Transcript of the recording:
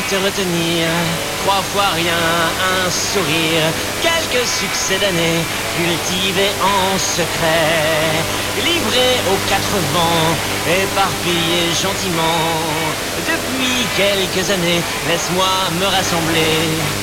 te retenir, 3 fois rien, un sourire, quelques succès d'années cultivés en secret, livrés aux 4 vents, éparpillés gentiment. Depuis quelques années, laisse-moi me rassembler